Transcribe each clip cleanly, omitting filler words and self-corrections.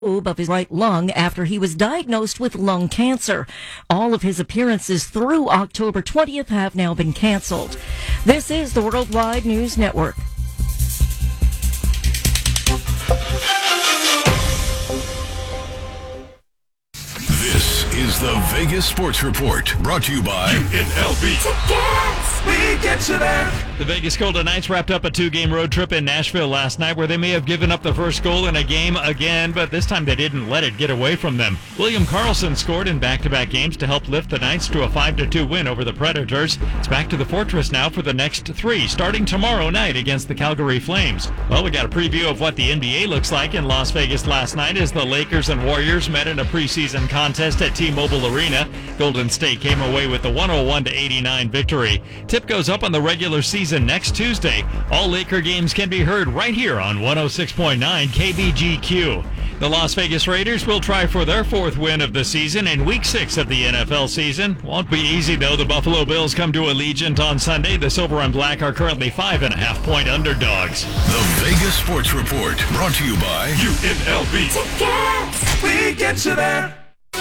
of his right lung after he was diagnosed with lung cancer. All of his appearances through October 20th have now been canceled. This is the Worldwide News Network. This is the Vegas Sports Report, brought to you by UNLV. We get you there. The Vegas Golden Knights wrapped up a 2-game road trip in Nashville last night where they may have given up the first goal in a game again, but this time they didn't let it get away from them. William Karlsson scored in back-to-back games to help lift the Knights to a 5-2 win over the Predators. It's back to the Fortress now for the next 3, starting tomorrow night against the Calgary Flames. Well, we got a preview of what the NBA looks like in Las Vegas last night as the Lakers and Warriors met in a preseason contest at T-Mobile Arena. Golden State came away with the 101-89 victory. Tip goes up on the regular season next Tuesday. All Laker games can be heard right here on 106.9 KBGQ. The Las Vegas Raiders will try for their 4th win of the season in Week 6 of the NFL season. Won't be easy, though. The Buffalo Bills come to Allegiant on Sunday. The Silver and Black are currently 5.5-point underdogs. The Vegas Sports Report, brought to you by UNLV. We get you there.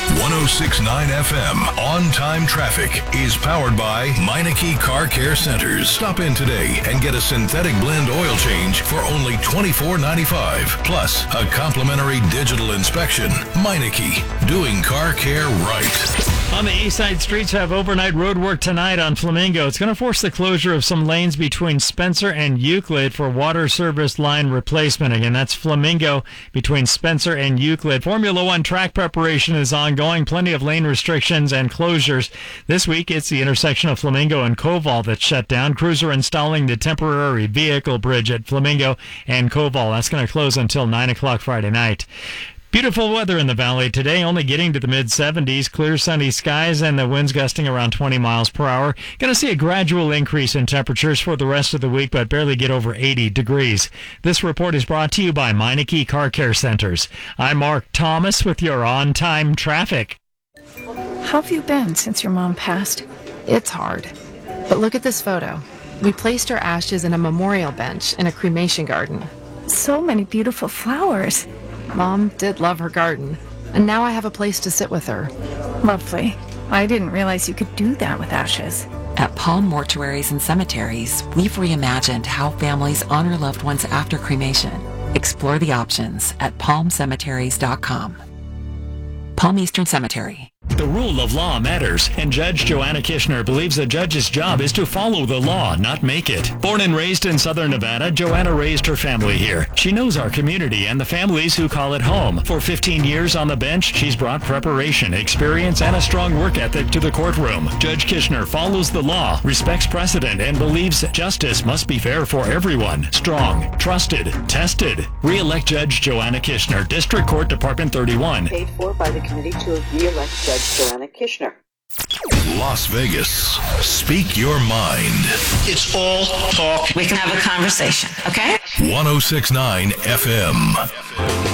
106.9 FM On-Time Traffic is powered by Meineke Car Care Centers. Stop in today and get a synthetic blend oil change for only $24.95. Plus, a complimentary digital inspection. Meineke, doing car care right. On the east side, streets have overnight road work tonight on Flamingo. It's going to force the closure of some lanes between Spencer and Euclid for water service line replacement. Again, that's Flamingo between Spencer and Euclid. Formula One track preparation is ongoing. Plenty of lane restrictions and closures. This week, it's the intersection of Flamingo and Koval that's shut down. Crews are installing the temporary vehicle bridge at Flamingo and Koval. That's going to close until 9 o'clock Friday night. Beautiful weather in the valley today, only getting to the mid-70s, clear sunny skies, and the winds gusting around 20 miles per hour. Going to see a gradual increase in temperatures for the rest of the week, but barely get over 80 degrees. This report is brought to you by Meineke Car Care Centers. I'm Mark Thomas with your on-time traffic. How have you been since your mom passed? It's hard. But look at this photo. We placed her ashes in a memorial bench in a cremation garden. So many beautiful flowers. Mom did love her garden, and now I have a place to sit with her. Lovely. I didn't realize you could do that with ashes. At Palm Mortuaries and Cemeteries, we've reimagined how families honor loved ones after cremation. Explore the options at palmcemeteries.com. Palm Eastern Cemetery. The rule of law matters, and Judge Joanna Kishner believes a judge's job is to follow the law, not make it. Born and raised in Southern Nevada, Joanna raised her family here. She knows our community and the families who call it home. For 15 years on the bench, she's brought preparation, experience, and a strong work ethic to the courtroom. Judge Kishner follows the law, respects precedent, and believes justice must be fair for everyone. Strong, trusted, tested. Re-elect Judge Joanna Kishner, District Court, Department 31. Paid for by the committee to re-elect Judge Joanna Kishner. Las Vegas. Speak your mind. It's all talk. We can have a conversation, okay? 106.9 FM.